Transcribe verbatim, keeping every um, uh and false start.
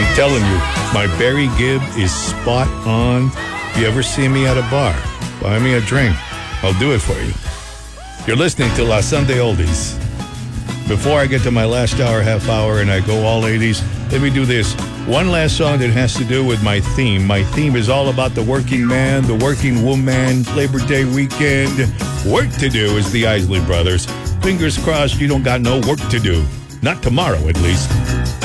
I'm telling you, my Barry Gibb is spot on. If you ever see me at a bar, buy me a drink. I'll do it for you. You're listening to La Sunday Oldies. Before I get to my last hour, half hour, and I go all eighties, let me do this. One last song that has to do with my theme. My theme is all about the working man, the working woman, Labor Day weekend. Work to do is the Isley Brothers. Fingers crossed you don't got no work to do. Not tomorrow, at least.